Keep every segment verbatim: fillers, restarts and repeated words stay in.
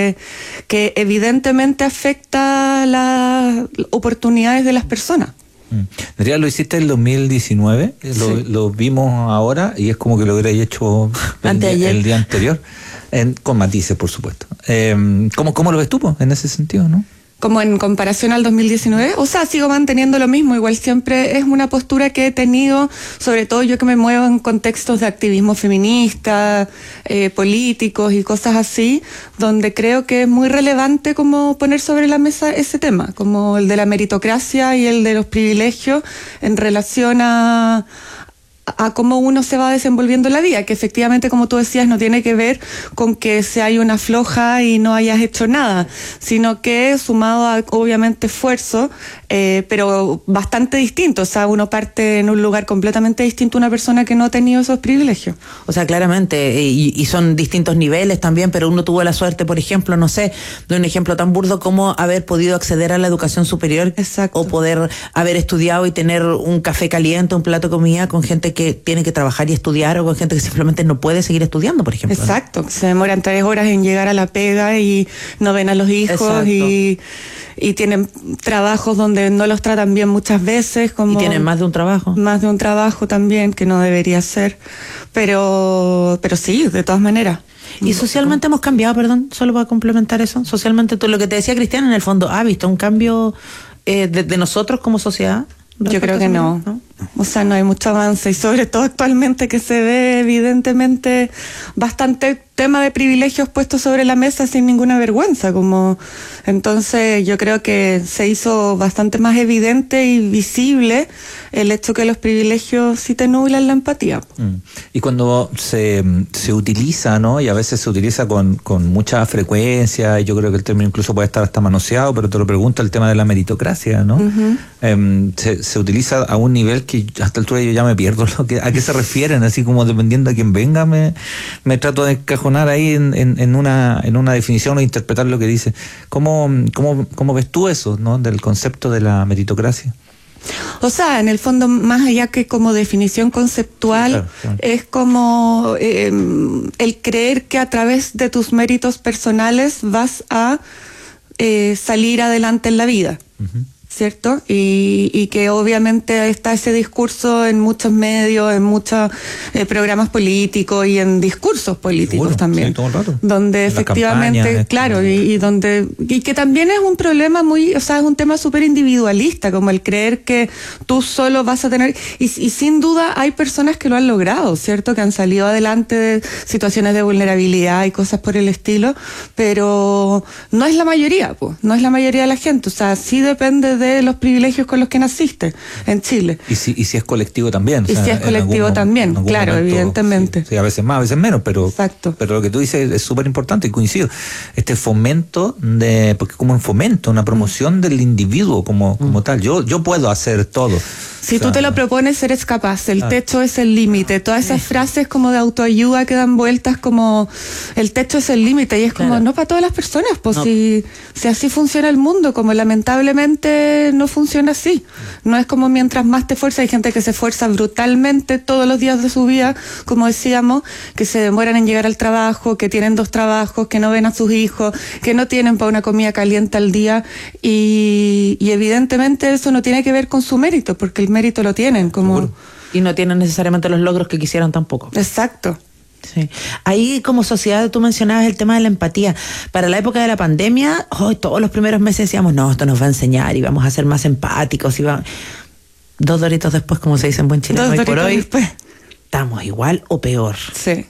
que, que evidentemente afecta las oportunidades de las personas. Andrea, lo hiciste en el dos mil diecinueve, sí. lo, lo vimos ahora y es como que lo hubierais hecho el, el día anterior, en, con matices, por supuesto. Eh, ¿cómo, ¿Cómo lo ves tú, po, en ese sentido, no? Como en comparación al dos mil diecinueve, o sea, sigo manteniendo lo mismo, igual siempre es una postura que he tenido, sobre todo yo que me muevo en contextos de activismo feminista, eh, políticos y cosas así, donde creo que es muy relevante como poner sobre la mesa ese tema, como el de la meritocracia y el de los privilegios en relación a a cómo uno se va desenvolviendo en la vida, que efectivamente, como tú decías, no tiene que ver con que se haya una floja y no hayas hecho nada, sino que sumado a, obviamente, esfuerzo, eh, pero bastante distinto. O sea, uno parte en un lugar completamente distinto a una persona que no ha tenido esos privilegios. O sea, claramente, y, y son distintos niveles también, pero uno tuvo la suerte, por ejemplo, no sé, de un ejemplo tan burdo como haber podido acceder a la educación superior. Exacto. O poder haber estudiado y tener un café caliente, un plato de comida con gente que que tiene que trabajar y estudiar, o con gente que simplemente no puede seguir estudiando, por ejemplo. Exacto, ¿no? Se demoran tres horas en llegar a la pega y no ven a los hijos. y, y tienen trabajos donde no los tratan bien muchas veces. Como y tienen más de un trabajo. Más de un trabajo también, que no debería ser. Pero, pero sí, de todas maneras. Y socialmente hemos cambiado, perdón, solo para complementar eso. Socialmente, tú, lo que te decía Cristiana, en el fondo, ¿ha visto un cambio eh, de, de nosotros como sociedad? Yo creo que no. no. O sea, no hay mucho avance, y sobre todo actualmente que se ve evidentemente bastante tema de privilegios puestos sobre la mesa sin ninguna vergüenza, como entonces yo creo que se hizo bastante más evidente y visible el hecho que los privilegios sí te nublan la empatía. Mm. Y cuando se, se utiliza, ¿no? Y a veces se utiliza con, con mucha frecuencia, y yo creo que el término incluso puede estar hasta manoseado, pero te lo pregunto, el tema de la meritocracia, ¿no? Uh-huh. Eh, se, se utiliza a un nivel que hasta esta altura yo ya me pierdo lo que, a qué se refieren, así como dependiendo a quién venga, me, me trato de encajonar ahí en, en, en una en una definición o interpretar lo que dice. ¿Cómo, cómo, cómo ves tú eso, ¿no? Del concepto de la meritocracia? O sea, en el fondo, más allá que como definición conceptual, claro, claro. es como eh, el creer que a través de tus méritos personales vas a eh, salir adelante en la vida. Uh-huh. ¿Cierto? Y, y que obviamente está ese discurso en muchos medios, en muchos eh, programas políticos y en discursos políticos. Seguro, también. Sí, todo el rato. Donde en efectivamente, campaña, claro, y, y donde, y que también es un problema muy, o sea, es un tema súper individualista, como el creer que tú solo vas a tener, y, y sin duda hay personas que lo han logrado, ¿cierto? Que han salido adelante de situaciones de vulnerabilidad y cosas por el estilo, pero no es la mayoría, pues, no es la mayoría de la gente. O sea, sí depende de de los privilegios con los que naciste en Chile. Y si, y si es colectivo también. Y o sea, si es colectivo algún, también, claro, momento, evidentemente. Sí, sí, a veces más, a veces menos, pero, Exacto. pero lo que tú dices es súper importante y coincido. Este fomento, de porque como un fomento, una promoción mm. del individuo como, como mm. tal. Yo, yo puedo hacer todo. Si o sea, tú te lo propones, eres capaz. El ah. techo es el límite. Todas esas frases como de autoayuda que dan vueltas como el techo es el límite. Y es como, claro. no para todas las personas. Pues no. si, si así funciona el mundo, como lamentablemente no funciona así. No es como mientras más te esfuerzas. Hay gente que se esfuerza brutalmente todos los días de su vida, como decíamos, que se demoran en llegar al trabajo, que tienen dos trabajos, que no ven a sus hijos, que no tienen para una comida caliente al día. Y, y evidentemente eso no tiene que ver con su mérito, porque el mérito lo tienen, como Seguro. Y no tienen necesariamente los logros que quisieran tampoco. Exacto. Sí. Ahí como sociedad tú mencionabas el tema de la empatía. Para la época de la pandemia, oh, todos los primeros meses decíamos, no, esto nos va a enseñar y vamos a ser más empáticos. Y va... Dos doritos después, como se dice en buen chileno, hoy por hoy, después. Estamos igual o peor. Sí.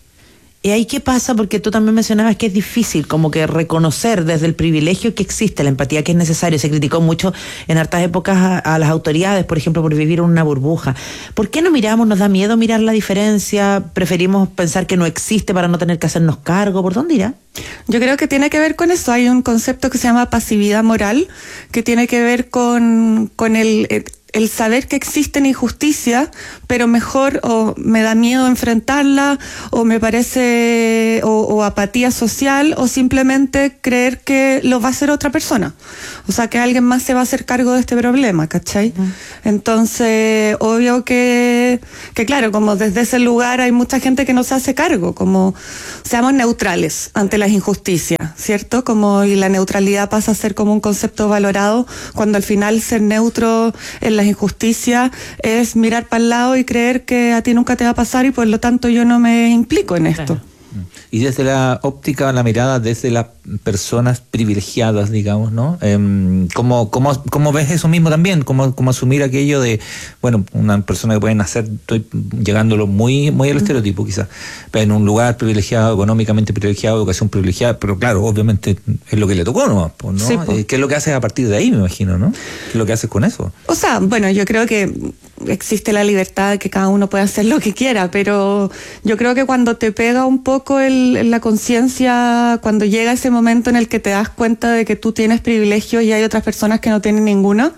¿Y ahí qué pasa? Porque tú también mencionabas que es difícil como que reconocer desde el privilegio que existe la empatía, que es necesario. Se criticó mucho en hartas épocas a, a las autoridades, por ejemplo, por vivir en una burbuja. ¿Por qué no miramos? ¿Nos da miedo mirar la diferencia? ¿Preferimos pensar que no existe para no tener que hacernos cargo? ¿Por dónde irá? Yo creo que tiene que ver con eso. Hay un concepto que se llama pasividad moral, que tiene que ver con, con el... el el saber que existen injusticias, pero mejor o me da miedo enfrentarla, o me parece, o, o apatía social, o simplemente creer que lo va a hacer otra persona. O sea, que alguien más se va a hacer cargo de este problema, ¿cachai? Uh-huh. Entonces, obvio que, que claro, como desde ese lugar hay mucha gente que no se hace cargo, como seamos neutrales ante las injusticias, ¿cierto? Como y la neutralidad pasa a ser como un concepto valorado, cuando al final ser neutro en las injusticias es mirar para el lado y creer que a ti nunca te va a pasar y por lo tanto yo no me implico en esto. Claro. Y desde la óptica, la mirada desde las personas privilegiadas, digamos, ¿no? Eh, ¿cómo, cómo, ¿Cómo ves eso mismo también? ¿Cómo, cómo asumir aquello de, bueno, una persona que puede nacer, estoy llegándolo muy, muy al uh-huh. estereotipo quizás, pero en un lugar privilegiado, económicamente privilegiado, educación privilegiada, pero claro, obviamente es lo que le tocó, ¿no? Pues, ¿no? Sí, pues. ¿Qué es lo que haces a partir de ahí, me imagino, ¿no? ¿Qué es lo que haces con eso? O sea, bueno, yo creo que existe la libertad de que cada uno puede hacer lo que quiera, pero yo creo que cuando te pega un poco el, la conciencia, cuando llega ese momento en el que te das cuenta de que tú tienes privilegios y hay otras personas que no tienen ninguno,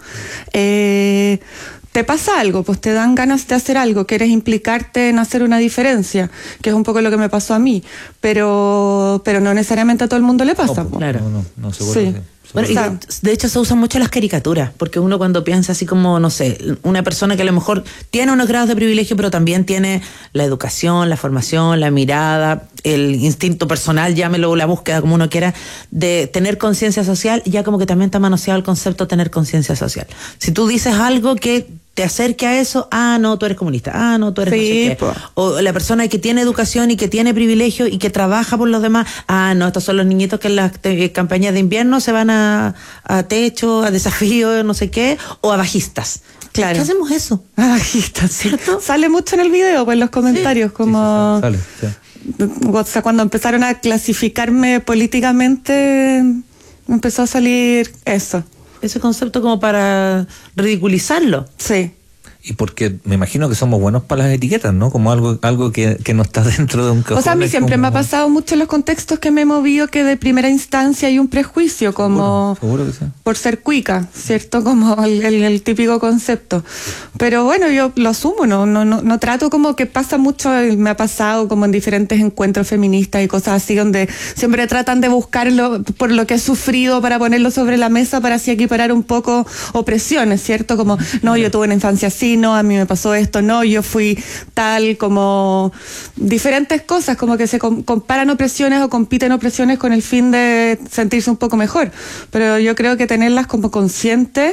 eh, te pasa algo, pues te dan ganas de hacer algo, quieres implicarte en hacer una diferencia, que es un poco lo que me pasó a mí, pero pero no necesariamente a todo el mundo le pasa. No, claro, no, no, no seguro sí. que... Bueno, y de, de hecho se usan mucho las caricaturas, porque uno cuando piensa así como, no sé, una persona que a lo mejor tiene unos grados de privilegio, pero también tiene la educación, la formación, la mirada, el instinto personal, llámelo, la búsqueda, como uno quiera, de tener conciencia social, ya como que también está manoseado el concepto de tener conciencia social. Si tú dices algo que te acerque a eso, ah, no, tú eres comunista, ah, no, tú eres sí, no sé qué. O la persona que tiene educación y que tiene privilegio y que trabaja por los demás, ah, no, estos son los niñitos que en las te- campañas de invierno se van a, a techo, a desafío, no sé qué, o a bajistas. Claro. ¿Qué hacemos eso? A bajistas, ¿cierto? Sale mucho en el video, pues en los comentarios, sí. como... Sí, sí, sale, sí. O sea, cuando empezaron a clasificarme políticamente, empezó a salir eso. Ese concepto como para ridiculizarlo. Sí. Y porque me imagino que somos buenos para las etiquetas, ¿no? Como algo algo que, que no está dentro de un cajón. O sea, a mí siempre como... me ha pasado mucho en los contextos que me he movido que de primera instancia hay un prejuicio, como seguro, seguro que sí. Por ser cuica, ¿cierto? Como el, el, el típico concepto. Pero bueno, yo lo asumo, no, no, no, no trato como que pasa mucho, me ha pasado como en diferentes encuentros feministas y cosas así, donde siempre tratan de buscarlo por lo que he sufrido para ponerlo sobre la mesa para así equiparar un poco opresiones, ¿cierto? Como, no, yo tuve una infancia así, no, a mí me pasó esto, no, yo fui tal, como diferentes cosas, como que se com- comparan opresiones o compiten opresiones con el fin de sentirse un poco mejor, pero yo creo que tenerlas como conscientes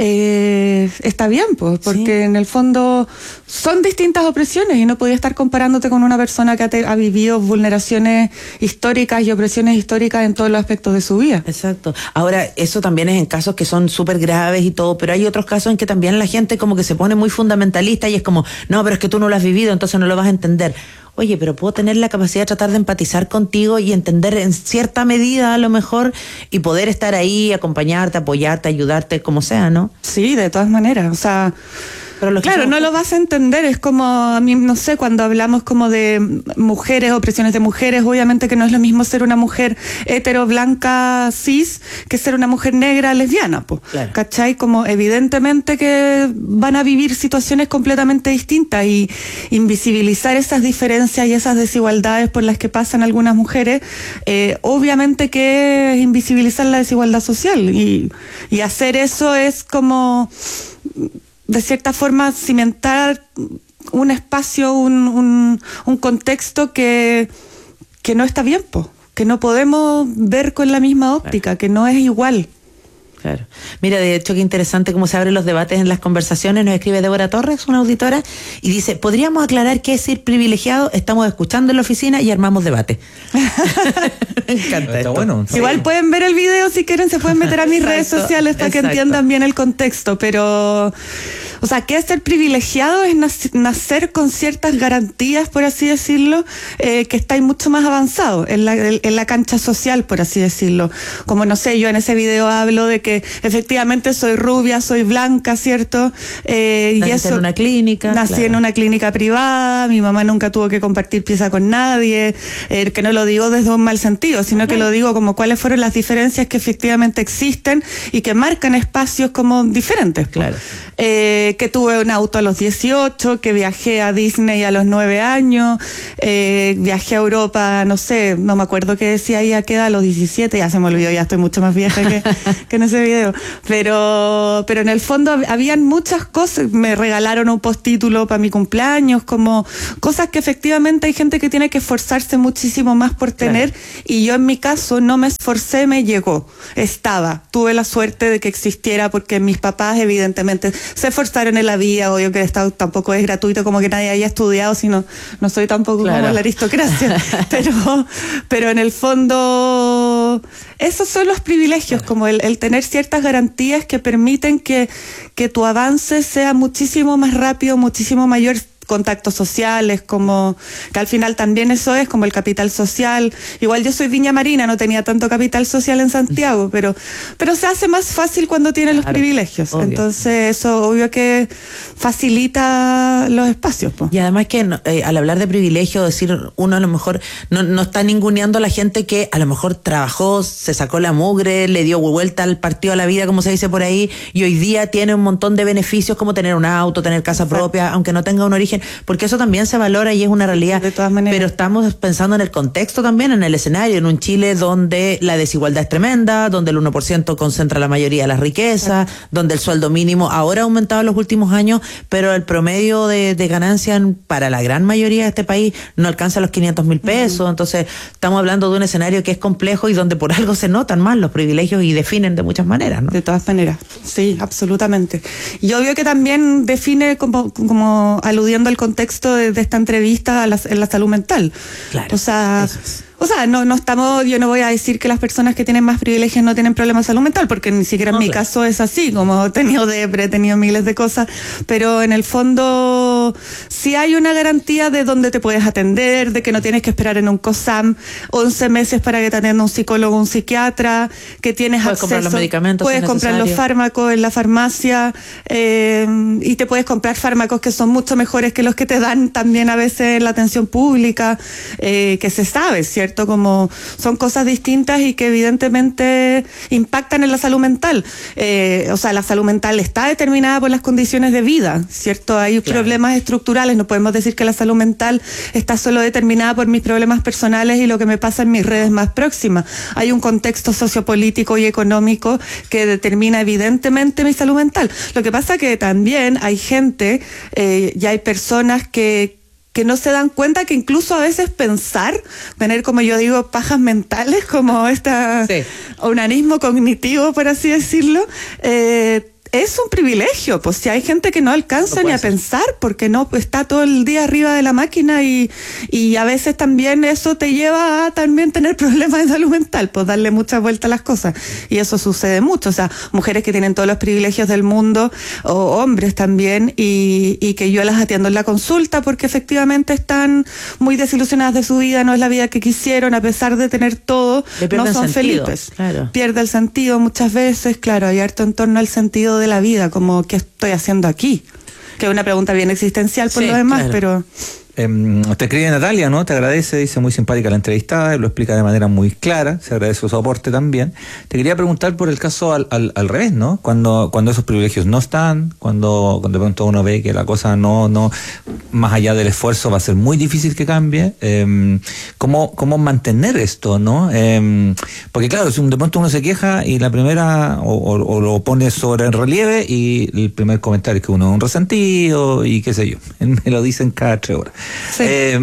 eh, está bien, pues, porque sí. En el fondo son distintas opresiones y no podías estar comparándote con una persona que ha, te- ha vivido vulneraciones históricas y opresiones históricas en todos los aspectos de su vida. Exacto. Ahora, eso también es en casos que son súper graves y todo, pero hay otros casos en que también la gente como que se pone muy fundamentalista y es como, no, pero es que tú no lo has vivido, entonces no lo vas a entender. Oye, pero puedo tener la capacidad de tratar de empatizar contigo y entender en cierta medida a lo mejor y poder estar ahí, acompañarte, apoyarte, ayudarte, como sea, ¿no? Sí, de todas maneras, o sea... Pero lo claro, no lo vas a entender, es como, a mí, no sé, cuando hablamos como de mujeres, opresiones de mujeres, obviamente que no es lo mismo ser una mujer hetero, blanca, cis, que ser una mujer negra, lesbiana, pues, claro. ¿Cachai? Como evidentemente que van a vivir situaciones completamente distintas y invisibilizar esas diferencias y esas desigualdades por las que pasan algunas mujeres, eh, obviamente que es invisibilizar la desigualdad social y, y hacer eso es como... de cierta forma cimentar un espacio, un, un, un contexto que, que no está bien, po, que no podemos ver con la misma óptica, claro. Que no es igual. Claro. Mira, de hecho, qué interesante cómo se abren los debates en las conversaciones. Nos escribe Débora Torres, una auditora, y dice, ¿podríamos aclarar qué es ser privilegiado? Estamos escuchando en la oficina y armamos debate. Me encanta. Está bueno. Sí. Igual pueden ver el video si quieren, se pueden meter a mis exacto, redes sociales para exacto. que entiendan bien el contexto, pero... O sea, ¿qué es ser privilegiado? Es nacer con ciertas garantías, por así decirlo, eh, que estáis mucho más avanzado en la, en la cancha social, por así decirlo. Como, no sé, yo en ese video hablo de que efectivamente soy rubia, soy blanca, ¿cierto? Eh, nací y eso, en una clínica. Nací claro. en una clínica privada, mi mamá nunca tuvo que compartir pieza con nadie, eh, que no lo digo desde un mal sentido, sino uh-huh. que lo digo como cuáles fueron las diferencias que efectivamente existen y que marcan espacios como diferentes. Claro. Eh, eh, que tuve un auto a los dieciocho, que viajé a Disney a los nueve años, eh, viajé a Europa, no sé, no me acuerdo qué decía ahí a qué edad, a los diecisiete, ya se me olvidó, ya estoy mucho más vieja que, que en ese video, pero, pero en el fondo habían muchas cosas, me regalaron un postítulo para mi cumpleaños, como cosas que efectivamente hay gente que tiene que esforzarse muchísimo más por tener, claro. Y yo en mi caso no me esforcé, me llegó, estaba, tuve la suerte de que existiera porque mis papás evidentemente se esforzaron en la vida, obvio que el Estado tampoco es gratuito, como que nadie haya estudiado, sino no soy tampoco claro. como la aristocracia, pero, pero en el fondo esos son los privilegios, claro. como el, el tener ciertas garantías que permiten que, que tu avance sea muchísimo más rápido, muchísimo mayor, contactos sociales, como que al final también eso es como el capital social. Igual yo soy Viña Marina, no tenía tanto capital social en Santiago, pero pero se hace más fácil cuando tienes claro, los privilegios. Obvio. Entonces eso obvio que facilita los espacios. Po. Y además que eh, al hablar de privilegio, decir uno a lo mejor no, no está ninguneando a la gente que a lo mejor trabajó, se sacó la mugre, le dio vuelta al partido a la vida, como se dice por ahí, y hoy día tiene un montón de beneficios como tener un auto, tener casa Exacto. propia, aunque no tenga un origen, porque eso también se valora y es una realidad. De todas maneras. Pero estamos pensando en el contexto también, en el escenario, en un Chile donde la desigualdad es tremenda, donde el uno por ciento concentra la mayoría de las riquezas, Exacto. donde el sueldo mínimo ahora ha aumentado en los últimos años, pero el promedio de, de ganancia para la gran mayoría de este país no alcanza los quinientos mil pesos. Uh-huh. Entonces estamos hablando de un escenario que es complejo y donde por algo se notan más los privilegios y definen de muchas maneras, ¿no? De todas maneras, sí, absolutamente. Y obvio que también define, como, como aludiendo al contexto de, de esta entrevista, a la, en la salud mental. Claro, o sea, o sea, no, no estamos, yo no voy a decir que las personas que tienen más privilegios no tienen problemas de salud mental, porque ni siquiera no, en mi claro. caso es así, como he tenido depre, he tenido miles de cosas, pero en el fondo sí hay una garantía de dónde te puedes atender, de que no tienes que esperar en un COSAM once meses para que te atienda un psicólogo o un psiquiatra, que tienes puedes acceso, comprar los medicamentos, puedes si comprar los fármacos en la farmacia, eh, y te puedes comprar fármacos que son mucho mejores que los que te dan también a veces en la atención pública, eh, que se sabe, ¿cierto? Como son cosas distintas y que evidentemente impactan en la salud mental. Eh, o sea, la salud mental está determinada por las condiciones de vida, ¿cierto? Hay claro. problemas estructurales, no podemos decir que la salud mental está solo determinada por mis problemas personales y lo que me pasa en mis redes más próximas. Hay un contexto sociopolítico y económico que determina evidentemente mi salud mental. Lo que pasa que también hay gente, eh, y hay personas que que no se dan cuenta que incluso a veces pensar, tener, como yo digo, pajas mentales, como este sí. onanismo cognitivo, por así decirlo, eh, es un privilegio, pues si hay gente que no alcanza no ni a ser. pensar porque no está todo el día arriba de la máquina y, y a veces también eso te lleva a también tener problemas de salud mental, pues darle muchas vueltas a las cosas y eso sucede mucho, o sea, mujeres que tienen todos los privilegios del mundo o hombres también y, y que yo las atiendo en la consulta porque efectivamente están muy desilusionadas de su vida, no es la vida que quisieron, a pesar de tener todo, no son sentido, felices, claro. pierde el sentido muchas veces, claro, hay harto en torno al sentido de la vida, como ¿qué estoy haciendo aquí? Que es una pregunta bien existencial por sí, lo demás, claro. pero... Eh, te escribe Natalia, ¿no? Te agradece, dice muy simpática la entrevistada, lo explica de manera muy clara, se agradece su aporte también. Te quería preguntar por el caso al, al, al revés, ¿no? Cuando, cuando esos privilegios no están, cuando, cuando de pronto uno ve que la cosa no, no, más allá del esfuerzo va a ser muy difícil que cambie, eh, ¿cómo, cómo mantener esto, no? Eh, porque claro, si de pronto uno se queja y la primera, o, o, o lo pone sobre el relieve y el primer comentario es que uno es un resentido y qué sé yo, me lo dicen cada tres horas. Sí. Eh,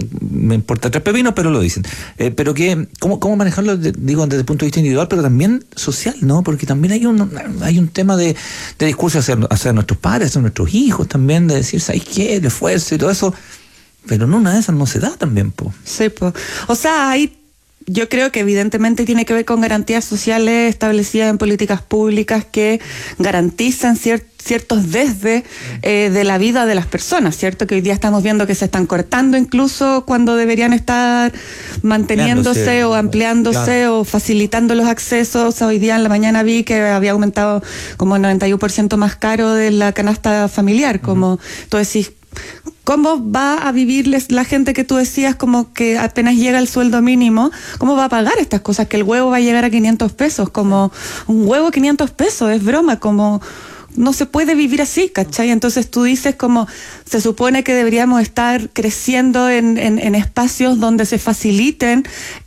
me importa tres pepinos, pero lo dicen. Eh, pero que, ¿cómo, cómo manejarlo, de, digo, desde el punto de vista individual, pero también social, ¿no? Porque también hay un hay un tema de, de discurso hacia, hacia nuestros padres, hacia nuestros hijos también, de decir, ¿sabes qué? El esfuerzo y todo eso. Pero en una de esas no se da también, po. Sí, po. O sea, hay yo creo que evidentemente tiene que ver con garantías sociales establecidas en políticas públicas que garantizan cier- ciertos desde eh, de la vida de las personas, ¿cierto? Que hoy día estamos viendo que se están cortando incluso cuando deberían estar manteniéndose o ampliándose claro. o facilitando los accesos. O sea, hoy día en la mañana vi que había aumentado como el noventa y uno por ciento más caro de la canasta familiar, como uh-huh. tú decís, ¿cómo va a vivir la gente que tú decías como que apenas llega el sueldo mínimo? ¿Cómo va a pagar estas cosas? Que el huevo va a llegar a quinientos pesos, como un huevo quinientos pesos, es broma, como... no se puede vivir así, ¿cachai? Entonces tú dices como, se supone que deberíamos estar creciendo en, en, en espacios donde se faciliten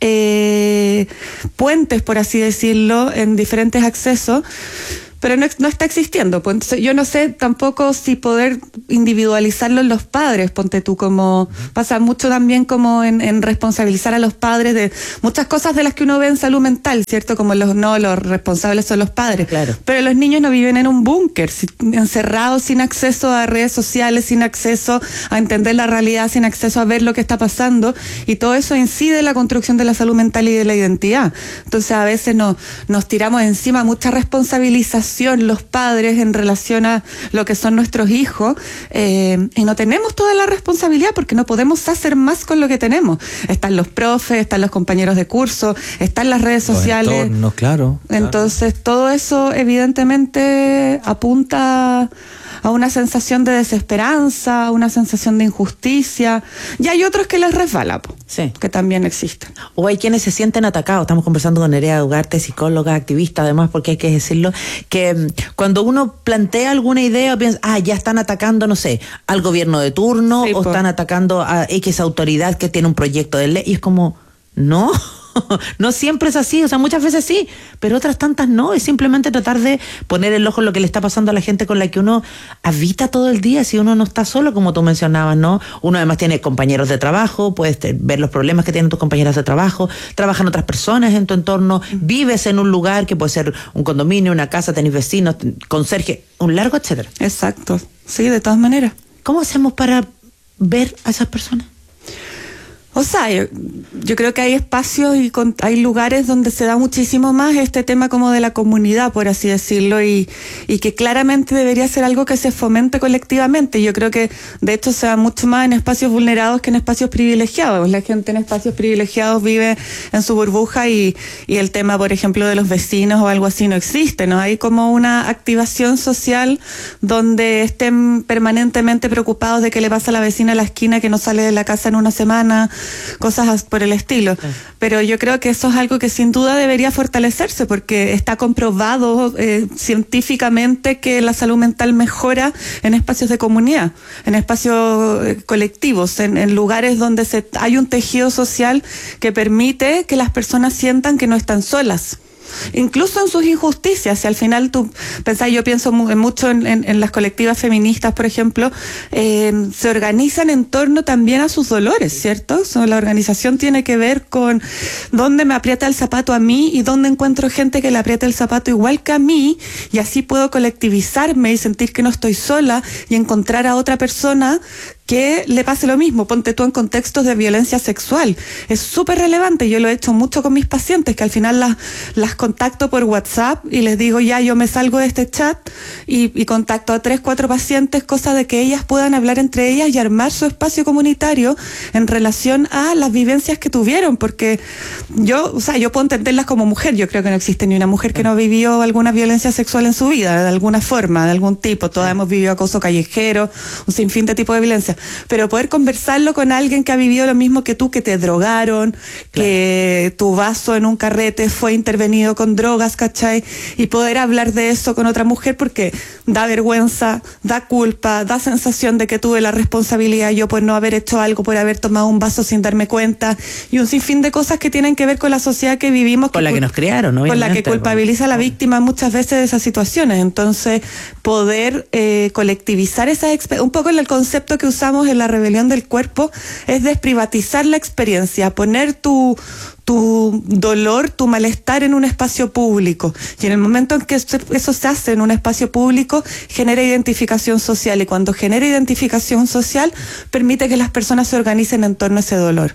eh, puentes, por así decirlo, en diferentes accesos, pero no, no está existiendo. Pues, entonces, yo no sé tampoco si poder individualizarlo en los padres, ponte tú, como pasa mucho también como en, en responsabilizar a los padres de muchas cosas de las que uno ve en salud mental, ¿cierto? Como los no, los responsables son los padres. Claro. Pero los niños no viven en un búnker, si, encerrados, sin acceso a redes sociales, sin acceso a entender la realidad, sin acceso a ver lo que está pasando, y todo eso incide en la construcción de la salud mental y de la identidad. Entonces a veces nos, nos tiramos encima mucha responsabilización los padres en relación a lo que son nuestros hijos, eh, y no tenemos toda la responsabilidad porque no podemos hacer más con lo que tenemos. Están los profes, están los compañeros de curso, están las redes los sociales. Entornos, claro. Entonces claro. Todo eso evidentemente apunta a una sensación de desesperanza, a una sensación de injusticia, y hay otros que les resbala, po, sí. que también existen. O hay quienes se sienten atacados. Estamos conversando con Nerea Ugarte, psicóloga, activista, además, porque hay que decirlo, que cuando uno plantea alguna idea, piensa, ah, ya están atacando, no sé, al gobierno de turno, sí, o po. están atacando a X autoridad que tiene un proyecto de ley, y es como, no... No siempre es así, o sea, muchas veces sí, pero otras tantas no. Es simplemente tratar de poner el ojo en lo que le está pasando a la gente con la que uno habita todo el día, si uno no está solo, como tú mencionabas, ¿no? Uno además tiene compañeros de trabajo, puedes ver los problemas que tienen tus compañeras de trabajo, trabajan otras personas en tu entorno, vives en un lugar que puede ser un condominio, una casa, tenés vecinos, conserje, un largo etcétera. Exacto, sí, de todas maneras. ¿Cómo hacemos para ver a esas personas? O sea, yo, yo creo que hay espacios y con, hay lugares donde se da muchísimo más este tema como de la comunidad, por así decirlo, y, y que claramente debería ser algo que se fomente colectivamente. Yo creo que de hecho se da mucho más en espacios vulnerados que en espacios privilegiados. La gente en espacios privilegiados vive en su burbuja y, y el tema, por ejemplo, de los vecinos o algo así no existe, ¿no? Hay como una activación social donde estén permanentemente preocupados de qué le pasa a la vecina a la esquina que no sale de la casa en una semana, cosas por el estilo. Sí. Pero yo creo que eso es algo que sin duda debería fortalecerse porque está comprobado eh, científicamente que la salud mental mejora en espacios de comunidad, en espacios eh, colectivos, en, en lugares donde se, hay un tejido social que permite que las personas sientan que no están solas. Incluso en sus injusticias, si al final tú pensás, yo pienso mucho en, en, en las colectivas feministas, por ejemplo, eh, se organizan en torno también a sus dolores, ¿cierto? So, la organización tiene que ver con dónde me aprieta el zapato a mí y dónde encuentro gente que le aprieta el zapato igual que a mí, y así puedo colectivizarme y sentir que no estoy sola y encontrar a otra persona que le pase lo mismo. Ponte tú en contextos de violencia sexual. Es súper relevante. Yo lo he hecho mucho con mis pacientes, que al final las, las contacto por WhatsApp y les digo, ya, yo me salgo de este chat y, y contacto a tres, cuatro pacientes, cosa de que ellas puedan hablar entre ellas y armar su espacio comunitario en relación a las vivencias que tuvieron, porque yo, o sea, yo puedo entenderlas como mujer. Yo creo que no existe ni una mujer que no vivió alguna violencia sexual en su vida, de alguna forma, de algún tipo. Todas hemos vivido acoso callejero, un sinfín de tipos de violencia. Pero poder conversarlo con alguien que ha vivido lo mismo que tú, que te drogaron, claro, que tu vaso en un carrete fue intervenido con drogas, ¿cachai? Y poder hablar de eso con otra mujer, porque da vergüenza, da culpa, da sensación de que tuve la responsabilidad yo por no haber hecho algo, por haber tomado un vaso sin darme cuenta, y un sinfín de cosas que tienen que ver con la sociedad que vivimos. Con la que nos criaron, ¿no? Con la que culpabiliza a la víctima muchas veces de esas situaciones. Entonces, poder eh, colectivizar esas experiencias, un poco el concepto que usamos en la rebelión del cuerpo es desprivatizar la experiencia, poner tu tu dolor, tu malestar en un espacio público. Y en el momento en que eso se hace en un espacio público, genera identificación social. Y cuando genera identificación social, permite que las personas se organicen en torno a ese dolor.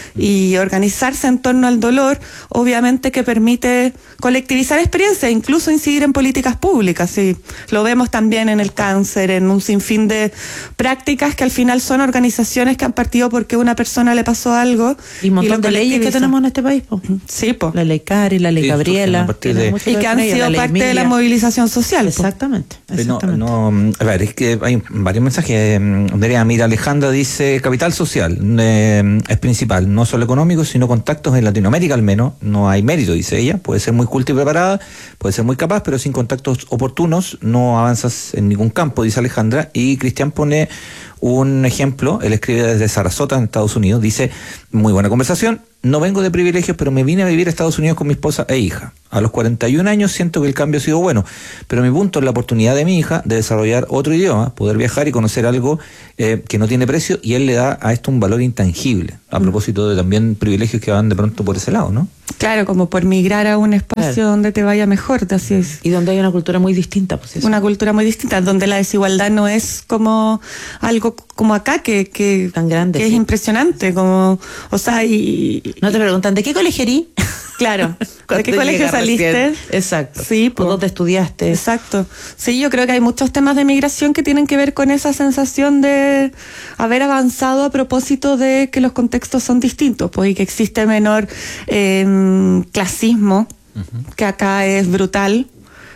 Y organizarse en torno al dolor, obviamente que permite colectivizar experiencias, incluso incidir en políticas públicas. Y lo vemos también en el cáncer, en un sinfín de prácticas que al final son organizaciones que han partido porque a una persona le pasó algo. Y un montón de leyes que tenemos en este país, po. Sí, po. La ley Cari, la ley Sí, Gabriela. de... Y que han sido parte Emilia. de la movilización social. Exactamente. exactamente. No, no, a ver, es que hay varios mensajes. Andrea, mira, Alejandra dice, capital social eh, es principal, no solo económico, sino contactos en Latinoamérica al menos. No hay mérito, dice ella. Puede ser muy culta y preparada, puede ser muy capaz, pero sin contactos oportunos no avanzas en ningún campo, dice Alejandra. Y Cristian pone un ejemplo, él escribe desde Sarasota, en Estados Unidos, dice, muy buena conversación, no vengo de privilegios, pero me vine a vivir a Estados Unidos con mi esposa e hija. A los cuarenta y un años siento que el cambio ha sido bueno, pero mi punto es la oportunidad de mi hija de desarrollar otro idioma, poder viajar y conocer algo eh, que no tiene precio, y él le da a esto un valor intangible, a propósito de también privilegios que van de pronto por ese lado, ¿no? Claro, como por migrar a un espacio claro. donde te vaya mejor, así es. Y donde hay una cultura muy distinta, pues eso. Una cultura muy distinta, donde la desigualdad no es como algo como acá, que, que, tan grande, que sí. es impresionante, como, o sea, y... No te preguntan, ¿de qué colegio eres? Claro, ¿de qué colegio saliste? Recién. Exacto. Sí, ¿por dónde estudiaste? Exacto. Sí, yo creo que hay muchos temas de migración que tienen que ver con esa sensación de haber avanzado a propósito de que los contextos son distintos, pues, y que existe menor eh, clasismo, uh-huh. que acá es brutal.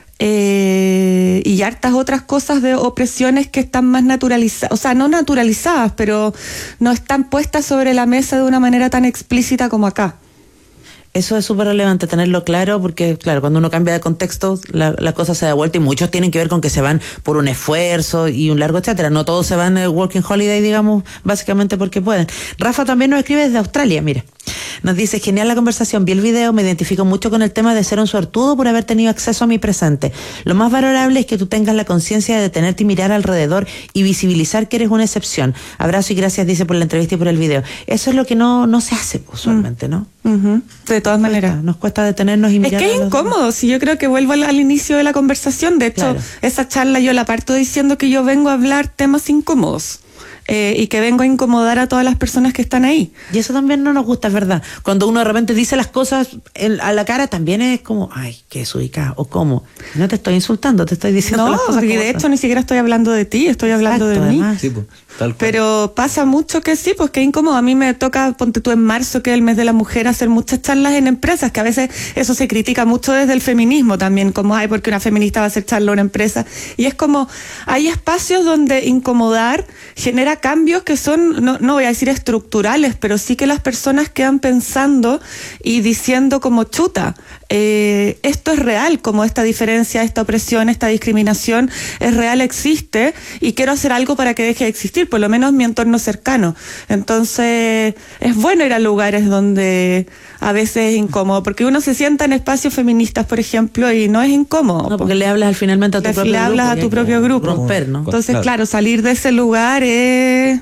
Eh, y hartas otras cosas de opresiones que están más naturalizadas, o sea, no naturalizadas, pero no están puestas sobre la mesa de una manera tan explícita como acá. Eso es súper relevante tenerlo claro, porque claro, cuando uno cambia de contexto, la, la cosa se da vuelta, y muchos tienen que ver con que se van por un esfuerzo y un largo etcétera. No todos se van el working holiday, digamos, básicamente porque pueden. Rafa también nos escribe desde Australia, mira. Nos dice, genial la conversación, vi el video, me identifico mucho con el tema de ser un suertudo por haber tenido acceso a mi presente. Lo más valorable es que tú tengas la conciencia de detenerte y mirar alrededor y visibilizar que eres una excepción. Abrazo y gracias, dice, por la entrevista y por el video. Eso es lo que no, no se hace usualmente, ¿no? Uh-huh. De todas nos maneras. Cuesta, nos cuesta detenernos y mirar. Es que es incómodo, si yo creo que vuelvo al, al inicio de la conversación. De hecho, claro. esa charla yo la parto diciendo que yo vengo a hablar temas incómodos. Eh, y que vengo a incomodar a todas las personas que están ahí. Y eso también no nos gusta, es verdad. Cuando uno de repente dice las cosas en, a la cara, también es como, ay, qué desubicada, o cómo. No te estoy insultando, te estoy diciendo no, las cosas. No, de hecho son. Ni siquiera estoy hablando de ti, estoy hablando Exacto, de mí. Sí, pues, tal cual. Pero pasa mucho que sí, pues que es incómodo. A mí me toca, ponte tú en marzo, que es el mes de la mujer, hacer muchas charlas en empresas, que a veces eso se critica mucho desde el feminismo también, como, ay, porque una feminista va a hacer charla a una empresa. Y es como, hay espacios donde incomodar genera cambios que son, no, no voy a decir estructurales, pero sí que las personas quedan pensando y diciendo como chuta, eh, esto es real, como esta diferencia, esta opresión, esta discriminación es real, existe, y quiero hacer algo para que deje de existir, por lo menos en mi entorno cercano. Entonces es bueno ir a lugares donde a veces es incómodo, porque uno se sienta en espacios feministas, por ejemplo, y no es incómodo. No, porque le hablas al finalmente a tu le propio le grupo. Le hablas a tu propio grupo. Romper, ¿no? Entonces, claro. claro, salir de ese lugar es...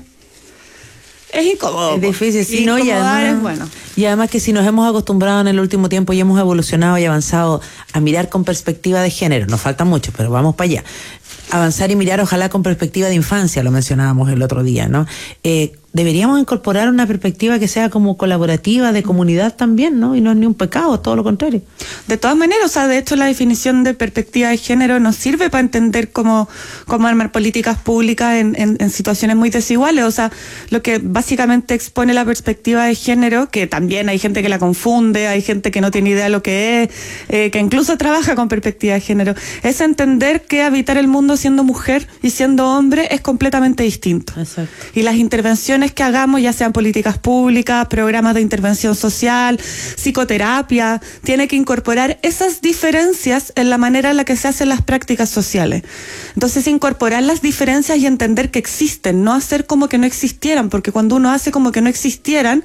Es incómodo. Es difícil, sí, ¿no? Y además, es bueno. Y además que si nos hemos acostumbrado en el último tiempo y hemos evolucionado y avanzado a mirar con perspectiva de género, nos falta mucho, pero vamos para allá. Avanzar y mirar ojalá con perspectiva de infancia, lo mencionábamos el otro día, ¿no? Eh, deberíamos incorporar una perspectiva que sea como colaborativa, de comunidad también, ¿no? Y no es ni un pecado, es todo lo contrario. De todas maneras, o sea, de hecho la definición de perspectiva de género nos sirve para entender cómo, cómo armar políticas públicas en, en, en situaciones muy desiguales. O sea, lo que básicamente expone la perspectiva de género, que también hay gente que la confunde, hay gente que no tiene idea de lo que es, eh, que incluso trabaja con perspectiva de género, es entender que habitar el mundo siendo mujer y siendo hombre es completamente distinto. Exacto. Y las intervenciones que hagamos, ya sean políticas públicas, programas de intervención social, psicoterapia, tiene que incorporar esas diferencias en la manera en la que se hacen las prácticas sociales. Entonces, incorporar las diferencias y entender que existen, no hacer como que no existieran, porque cuando uno hace como que no existieran,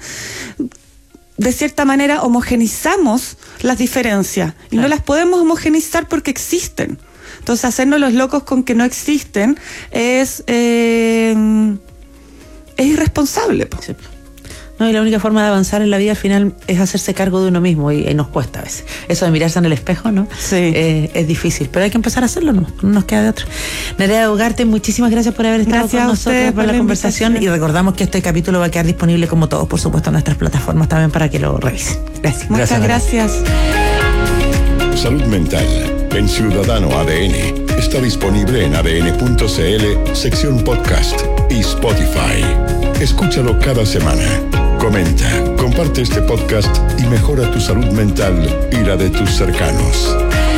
de cierta manera homogenizamos las diferencias, y claro. no las podemos homogenizar porque existen. Entonces, hacernos los locos con que no existen es... Eh, es irresponsable. Sí. No, y la única forma de avanzar en la vida al final es hacerse cargo de uno mismo, y, y nos cuesta a veces. Eso de mirarse en el espejo, ¿no? Sí. Eh, es difícil, pero hay que empezar a hacerlo, ¿no? No nos queda de otra. Nerea Ugarte, muchísimas gracias por haber estado gracias con nosotros, por, por la, la conversación, y recordamos que este capítulo va a quedar disponible como todos, por supuesto, en nuestras plataformas también para que lo revisen. Gracias. Muchas gracias. gracias. Salud Mental en Ciudadano A D N está disponible en a d n punto c l, sección podcast y Spotify. Escúchalo cada semana. Comenta, comparte este podcast y mejora tu salud mental y la de tus cercanos.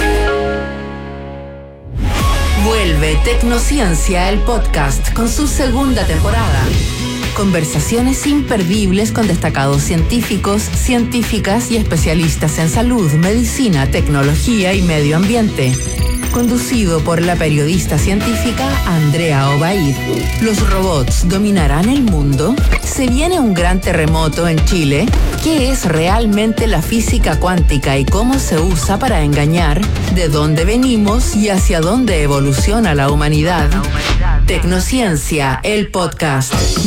Vuelve Tecnociencia, el podcast, con su segunda temporada. Conversaciones imperdibles con destacados científicos, científicas y especialistas en salud, medicina, tecnología y medio ambiente. Conducido por la periodista científica Andrea Obaid. ¿Los robots dominarán el mundo? ¿Se viene un gran terremoto en Chile? ¿Qué es realmente la física cuántica y cómo se usa para engañar? ¿De dónde venimos y hacia dónde evoluciona la humanidad? Tecnociencia, el podcast.